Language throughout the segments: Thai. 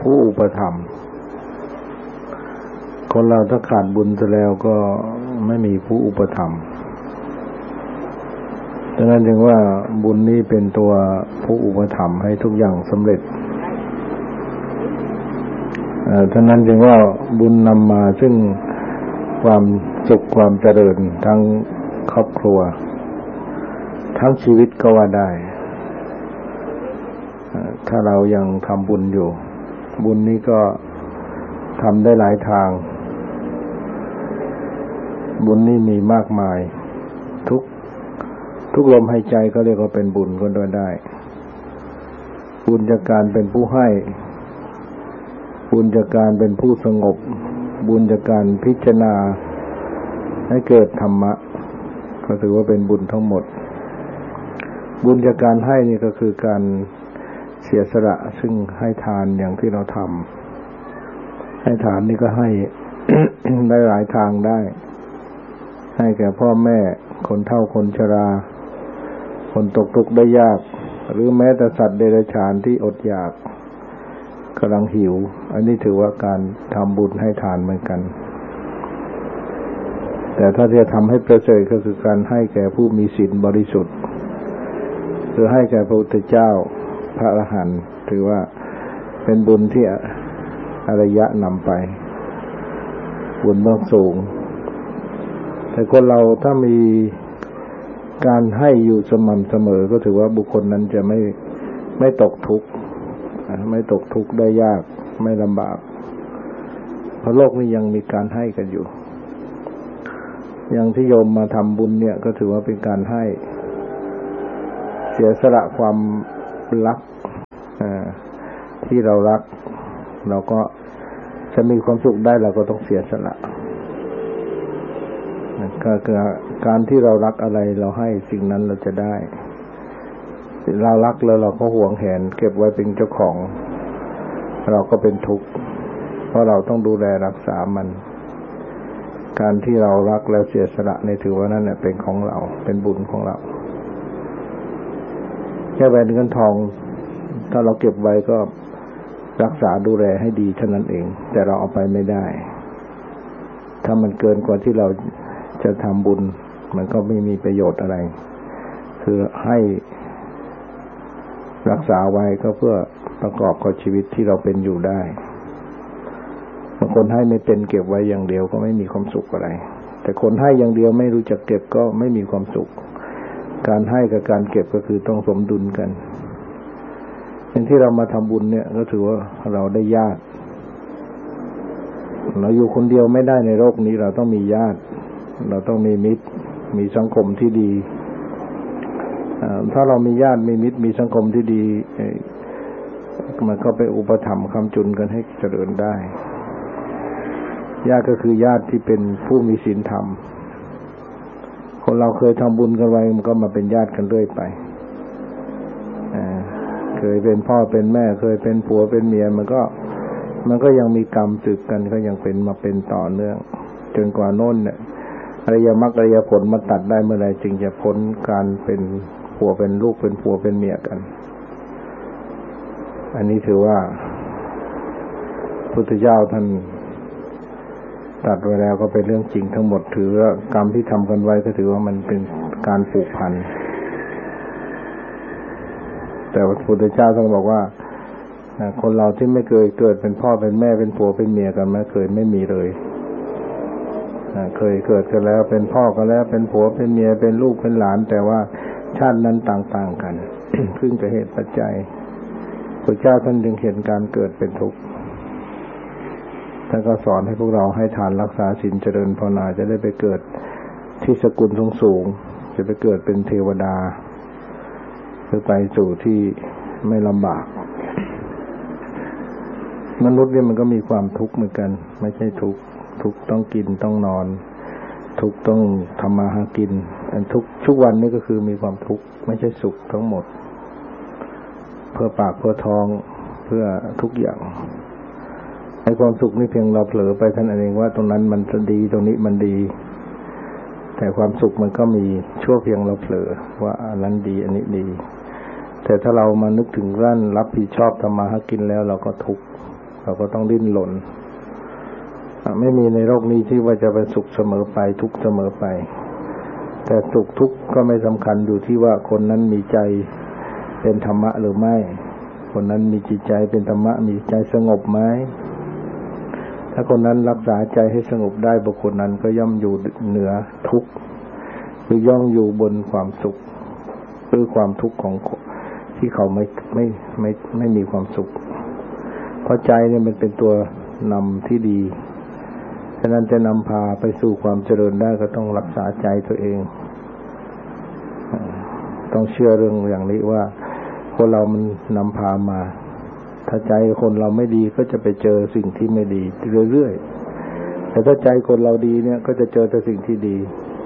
ผู้อุปถัมภ์คนเราถ้าขาดบุญซะแล้วก็ไม่มีผู้อุปถัมภ์ดังนั้นจึงว่าบุญนี้เป็นตัวผู้อุปถัมภ์ให้ทุกอย่างสำเร็จฉะนั้นจึงว่าบุญนำมาซึ่งความสุขความเจริญทั้งครอบครัวทั้งชีวิตก็ว่าได้ถ้าเรายังทำบุญอยู่บุญนี้ก็ทำได้หลายทางบุญนี่มีมากมายทุกลมหายใจก็เรียกว่าเป็นบุญก็ได้บุญจากการเป็นผู้ให้บุญจากการเป็นผู้สงบบุญจากการพิจารณาให้เกิดธรรมะก็ถือว่าเป็นบุญทั้งหมดบุญจากการให้นี่ก็คือการเสียสละซึ่งให้ทานอย่างที่เราทำให้ทานนี่ก็ให้ ได้หลายทางได้ให้แก่พ่อแม่คนเฒ่าคนชราคนตกทุกข์ได้ยากหรือแม้แต่สัตว์เดรัจฉานที่อดอยากกำลังหิวอันนี้ถือว่าการทำบุญให้ทานเหมือนกันแต่ถ้าจะทำให้ประเสริฐก็คือการให้แก่ผู้มีศีลบริสุทธิ์คือให้แก่พระพุทธเจ้าพระอรหันต์ถือว่าเป็นบุญที่อริยะนำไปบุญเบื้องสูงแต่คนเราถ้ามีการให้อยู่สม่ำเสมอก็ถือว่าบุคคลนั้นจะไม่ตกทุกข์ไม่ตกทุกข์ได้ยากไม่ลำบากเพราะโลกนี้ยังมีการให้กันอยู่อย่างที่โยมมาทำบุญเนี่ยก็ถือว่าเป็นการให้เสียสละความรักที่เรารักเราก็จะมีความสุขได้เราก็ต้องเสียสละการที่เรารักอะไรเราให้สิ่งนั้นเราจะได้เรารักแล้วเราก็หวงแหนเก็บไว้เป็นเจ้าของเราก็เป็นทุกข์เพราะเราต้องดูแลรักษามันการที่เรารักแล้วเสียสละในถือว่านั่นเนี่ยเป็นของเราเป็นบุญของเราแค่แหวนเงินทองถ้าเราเก็บไว้ก็รักษาดูแลให้ดีเท่านั้นเองแต่เราเอาไปไม่ได้ถ้ามันเกินกว่าที่เราจะทำบุญมันก็ไม่มีประโยชน์อะไรคือให้รักษาไว้ก็เพื่อประกอบกับชีวิตที่เราเป็นอยู่ได้บางคนให้ไม่เป็นเก็บไว้อย่างเดียวก็ไม่มีความสุขอะไรแต่คนให้อย่างเดียวไม่รู้จักเก็บก็ไม่มีความสุขการให้กับการเก็บก็คือต้องสมดุลกันอย่างที่เรามาทำบุญเนี่ยก็ถือว่าเราได้ญาติเราอยู่คนเดียวไม่ได้ในโลกนี้เราต้องมีญาติเราต้องมีมิตรมีสังคมที่ดีถ้าเรามีญาติมีมิตรมีสังคมที่ดีมันก็ไปอุปถัมภ์ค้ำจุนกันให้เจริญได้ญาติก็คือญาติที่เป็นผู้มีศีลธรรมคนเราเคยทำบุญกันไว้มันก็มาเป็นญาติกันเรื่อยไปเคยเป็นพ่อเป็นแม่เคยเป็นผัวเป็นเมียมันก็ยังมีกรรมสืบกันก็ยังเป็นมาเป็นต่อเนื่องจนกว่าโน่นเนี่ยอริยมรรคอริยผลมาตัดได้เมื่อไรจึงจะพ้นการเป็นผัวเป็นลูกเป็นผัวเป็นเมียกันอันนี้ถือว่าพุทธเจ้าท่านตรัสไว้แล้วก็เป็นเรื่องจริงทั้งหมดถือว่ากรรมที่ทำกันไว้ก็ถือว่ามันเป็นการผูกพันแต่พระพุทธเจ้าท่านบอกว่าคนเราที่ไม่เคยเกิดเป็นพ่อเป็นแม่เป็นผัวเป็นเมียกันไม่มีเลยเคยเกิดกันแล้วเป็นพ่อกันแล้วเป็นผัวเป็นเมียเป็นลูกเป็นหลานแต่ว่าชาตินั้นต่างๆกัน ขึ้นกับเหตุปัจจัยพระเจ้าท่านจึงเห็นการเกิดเป็นทุกข์ท่านก็สอนให้พวกเราให้ทานรักษาศีลเจริญภาวนาจะได้ไปเกิดที่สกุลสูงจะไปเกิดเป็นเทวดาเพื่อไปสู่ที่ไม่ลำบากมนุษย์เนี่ยมันก็มีความทุกข์เหมือนกันไม่ใช่ทุกข์ต้องกินต้องนอนทุกข์ต้องทำมาหากินทุกวันนี้ก็คือมีความทุกข์ไม่ใช่สุขทั้งหมดเพื่อปากเพื่อท้องเพื่อทุกอย่างไอ้ความสุขนี่เพียงเราเผลอไปท่านเองว่าตรงนั้นมันจะดีตรงนี้มันดีแต่ความสุขมันก็มีชั่วเพียงเราเผลอว่าอันนั้นดีอันนี้ดีแต่ถ้าเรามานึกถึงด้านรับผิดชอบทำมาหากินแล้วเราก็ทุกข์เราก็ต้องดิ้นรนไม่มีในโลกนี้ที่ว่าจะเป็นสุขเสมอไปทุกข์เสมอไปแต่สุขทุกข์ก็ไม่สำคัญอยู่ที่ว่าคนนั้นมีใจเป็นธรรมะหรือไม่คนนั้นมีจิตใจเป็นธรรมะมีใจสงบไหมถ้าคนนั้นรักษาใจให้สงบได้บุคคลนั้นก็ย่อมอยู่เหนือทุกข์หรือย่อมอยู่บนความสุขหรือความทุกข์ของที่เขาไม่มีความสุขเพราะใจเนี่ยมันเป็นตัวนำที่ดีฉะนั้นจะนำพาไปสู่ความเจริญได้ก็ต้องรักษาใจตัวเองต้องเชื่อเรื่องอย่างนี้ว่าคนเรามันนำพามาถ้าใจคนเราไม่ดีก็จะไปเจอสิ่งที่ไม่ดีเรื่อยๆแต่ถ้าใจคนเราดีเนี่ยก็จะเจอแต่สิ่งที่ดี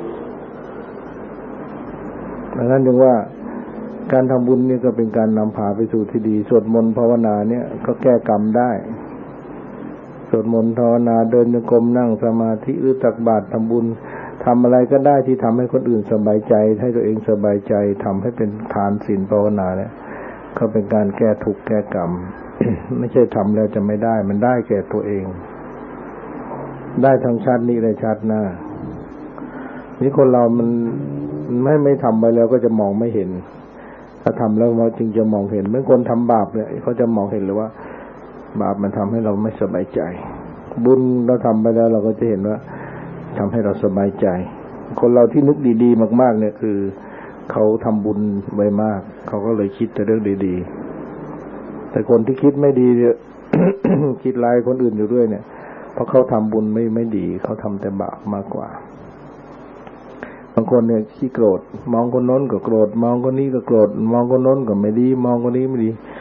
ดังนั้นจึงว่าการทำบุญนี่ก็เป็นการนำพาไปสู่ที่ดีสวดมนต์ภาวนาเนี่ยก็แก้กรรมได้สวดมนต์ภาวนาเดินจงกรมนั่งสมาธิหรือตักบาตรทำบุญทำอะไรก็ได้ที่ทำให้คนอื่นสบายใจให้ตัวเองสบายใจทำให้เป็นทานศีลภาวนาเนี่ยก็เป็นการแก้ทุกข์แก้กรรม ไม่ใช่ทำแล้วจะไม่ได้มันได้แก่ตัวเองได้ทั้งชาตินี้และชาติหน้านี่คนเรามันไม่ทำไปแล้วก็จะมองไม่เห็นถ้าทำแล้วเราจึงจะมองเห็นเมื่อคนทำบาปเนี่ยเขาจะมองเห็นเลยว่าบาปมันทำให้เราไม่สบายใจบุญเราทำไปแล้วเราก็จะเห็นว่าทำให้เราสบายใจคนเราที่นึกดีๆมากๆเนี่ยคือเขาทำบุญไว้มากเขาก็เลยคิดแต่เรื่องดีๆแต่คนที่คิดไม่ดีเนี่ย คิดร้ายคนอื่นอยู่ด้วยเนี่ยเพราะเขาทำบุญไม่ดีเขาทำแต่บาปมากกว่าบางคนเนี่ยขี้โกรธมองคนโน้นก็โกรธมองคนนี้ก็โกรธมองคนโน้นก็ไม่ดีมองคนนี้ไม่ดี